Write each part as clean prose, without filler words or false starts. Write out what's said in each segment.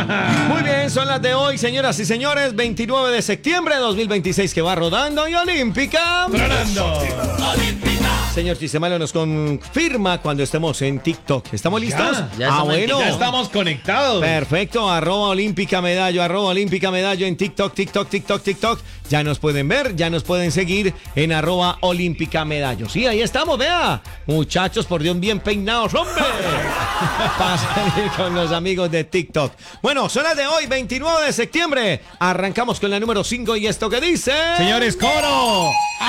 Muy bien, son las de hoy, señoras y señores. 29 de septiembre de 2026 que va rodando y olímpica. Tronando. Señor Chisemalo nos confirma cuando estemos en TikTok. ¿Estamos listos? Ya estamos en Ya estamos conectados. Perfecto, @olímpica medallo en TikTok. Ya nos pueden ver, ya nos pueden seguir en @olímpica medallo. Sí, ahí estamos, vea. Muchachos, por Dios, bien peinados, hombre. Para salir con los amigos de TikTok. Bueno, son las de hoy, 29 de septiembre. Arrancamos con la número 5 y esto que dice... Señores, coro.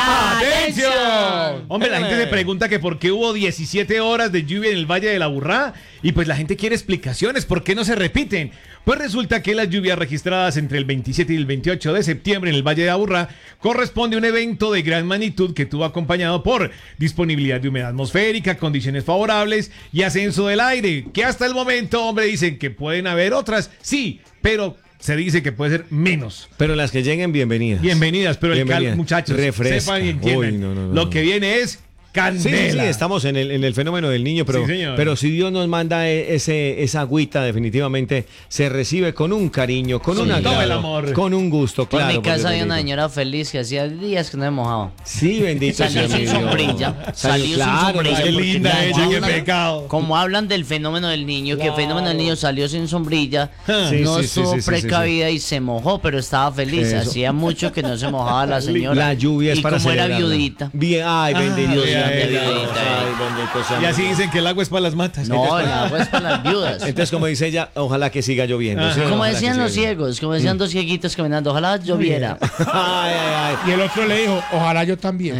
¡Atención! Hombre, la gente se pregunta que por qué hubo 17 horas de lluvia en el Valle de la Aburrá. Y pues la gente quiere explicaciones. ¿Por qué no se repiten? Pues resulta que las lluvias registradas entre el 27 y el 28 de septiembre en el Valle de Aburrá corresponde a un evento de gran magnitud que estuvo acompañado por disponibilidad de humedad atmosférica, condiciones favorables y ascenso del aire. Que hasta el momento, hombre, dicen que pueden haber otras, sí, pero... se dice que puede ser menos. Pero las que lleguen, bienvenidas. Bienvenidas, pero Bienvenidas. muchachos, Refresca. sepan y entiendan. Uy, no. Lo que viene es candela. Sí, estamos en el fenómeno del niño, pero, Sí, señor. pero si Dios nos manda esa agüita, definitivamente se recibe con un cariño, con un todo agrado, el amor. con un gusto, Por claro. mi casa porque había una bendito. señora feliz que hacía días que no me mojaba. Sí, bendito Salió sea sin mi Dios. sombrilla. Salió sin claro, sombrilla. Qué porque linda como ella, qué hablan- pecado. Como hablan del fenómeno del niño, que el fenómeno del niño salió sin sombrilla, Sí, no sí, estuvo sí, sí, precavida y se mojó, pero estaba feliz. Eso. Hacía mucho que no se mojaba la señora. La lluvia es y para como era celebrarla. viudita. Bien, ay, bendito Dios sea mío, Dios. viudita, Ay, bendito sea Y así Dios. dicen que el agua es para las matas. No, el agua es para las viudas. Entonces, como dice ella, ojalá que siga lloviendo. ¿sí? Como Ojalá que decían siga los lloviendo. ciegos, como decían dos cieguitos caminando, ojalá lloviera. Ay. Y el otro le dijo, ojalá yo también.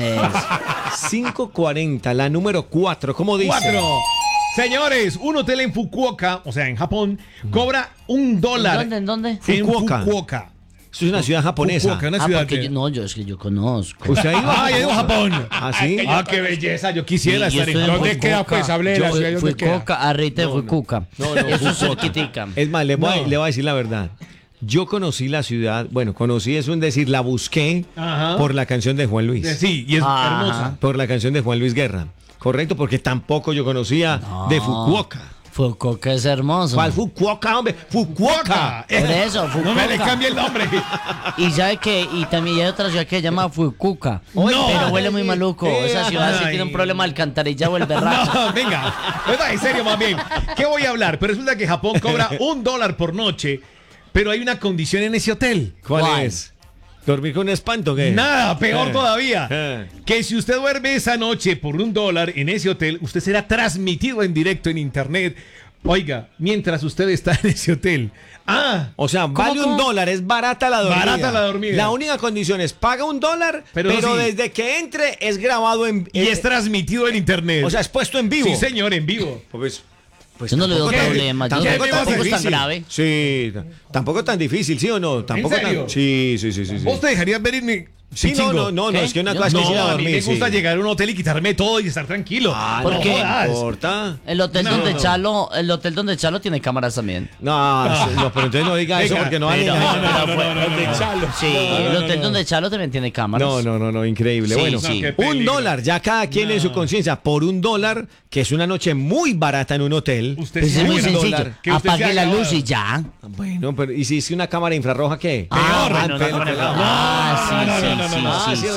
5:40, la número 4, ¿cómo dice? 4. Señores, un hotel en Fukuoka, o sea, en Japón, cobra $1. ¿En dónde? En Fukuoka. Fukuoka. Eso es una ciudad japonesa. Fukuoka, una ciudad Porque que... yo, no, es que yo conozco. ¿Usted ha ido? Ah, ya digo Japón. ¿Ah, sí? Ah, qué belleza. Yo quisiera Sí, yo estar estoy en en Japón. ¿Dónde queda? Pues hable de la ciudad. ¿Dónde Fue queda? Coca, arriba fue Cuca. No, Eso es Fukuoka. cerquitica. Es más, le voy No. a decir la verdad. Yo conocí la ciudad, bueno, conocí es un decir, la busqué Ajá. por la canción de Juan Luis. Sí, y es Ajá. hermosa. Por la canción de Juan Luis Guerra. Correcto, porque tampoco yo conocía de Fukuoka. Fukuoka es hermoso. ¿Cuál Fukuoka, hombre? ¡Fukuoka! Por eso, No me le Fukuoka. cambie el nombre. Y sabe que, y también hay otra ciudad que se llama Fukuoka. No. Pero huele muy maluco. Esa ciudad sí Ay. tiene un problema de alcantarillado el berraco. No, venga. En serio, más bien. ¿Qué voy a hablar? Pero resulta que Japón cobra $1 por noche, pero hay una condición en ese hotel. ¿Cuál es? ¿Dormir con espanto o qué? Nada, peor Eh. todavía. Eh. Que si usted duerme esa noche por $1 en ese hotel, usted será transmitido en directo en internet. Oiga, mientras usted está en ese hotel. Ah, O sea, vale cómo? $1, es barata la dormida. Barata la dormida. La única condición es paga $1, Pero pero sí. desde que entre es grabado en... y es transmitido en internet. o sea, es puesto en vivo. sí, señor, en vivo. Pues Yo no le veo tampoco tan- problema. Yo Tampoco ¿Qué tan más tampoco es tan difícil. grave. Sí, tampoco tan difícil, ¿sí o no? Tampoco serio? tan... Sí. ¿Vos te dejarías venirme? Sí, no, ¿Qué? es que una Yo- cosa es que ir a No, a mí dormir, me gusta sí. llegar a un hotel y quitarme todo y estar tranquilo. ¿Por no qué? jodas. No importa. El hotel No, donde no. Chalo tiene cámaras también. No, pero entonces no diga eso Venga, porque no vale pero- nada. Sí, el hotel donde Chalo también tiene cámaras. No, increíble. Sí, Bueno, sí. Qué peligro. $1, ya cada quien en su conciencia, por $1, que es una noche muy barata en un hotel. Usted Pues sí es muy quiere sencillo. $1, que usted Apague sea la luz grabado. y ya. Bueno, pero ¿y si es una cámara infrarroja qué? Ah, Peor. bueno, una cámara- Ah, sí, No, no, sí, no, no, sí, no. sí, Ah, sí,